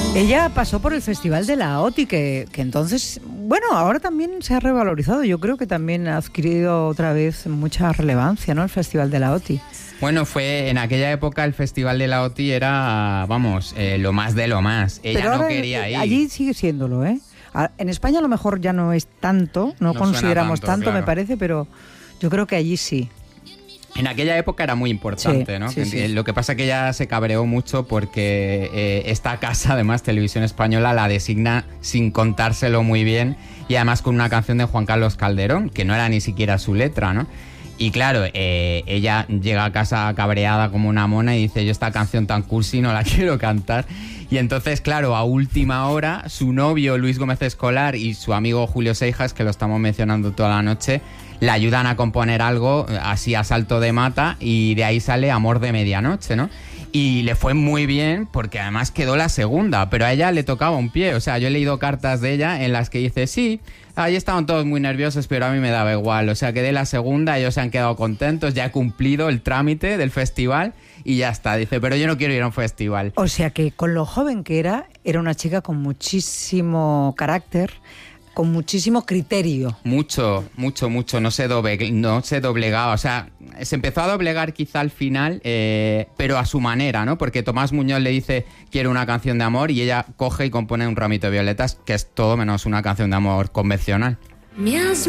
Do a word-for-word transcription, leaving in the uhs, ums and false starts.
Ella pasó por el Festival de la O T I, que, que entonces, bueno, ahora también se ha revalorizado. Yo creo que también ha adquirido otra vez mucha relevancia, ¿no? El Festival de la O T I. Bueno, fue en aquella época el Festival de la O T I era, vamos, eh, lo más de lo más. Ella Pero no ahora, quería ir. Allí sigue siéndolo, ¿eh? En España a lo mejor ya no es tanto, no, No consideramos tanto, tanto, claro. me parece, pero yo creo que allí sí. En aquella época era muy importante, Sí, ¿no? sí, sí. Lo que pasa es que ella se cabreó mucho porque eh, esta casa, además, Televisión Española, la designa sin contárselo muy bien y además con una canción de Juan Carlos Calderón, que no era ni siquiera su letra, ¿no? Y claro, eh, ella llega a casa cabreada como una mona y dice, yo esta canción tan cursi no la quiero cantar. Y entonces, claro, a última hora, su novio Luis Gómez Escolar y su amigo Julio Seijas, que lo estamos mencionando toda la noche, le ayudan a componer algo así a salto de mata y de ahí sale Amor de Medianoche, ¿no? Y le fue muy bien porque además quedó la segunda, pero a ella le tocaba un pie. O sea, yo he leído cartas de ella en las que dice, sí, ahí estaban todos muy nerviosos, pero a mí me daba igual. O sea, quedé la segunda, ellos se han quedado contentos, ya he cumplido el trámite del festival y ya está. Dice, pero yo no quiero ir a un festival. O sea que con lo joven que era, era una chica con muchísimo carácter, con muchísimo criterio. Mucho, mucho, mucho, no se, doble, no se doblegaba, o sea, se empezó a doblegar quizá al final, eh, pero a su manera, ¿no? Porque Tomás Muñoz le dice, quiero una canción de amor, y ella coge y compone un ramito de violetas, que es todo menos una canción de amor convencional. Me has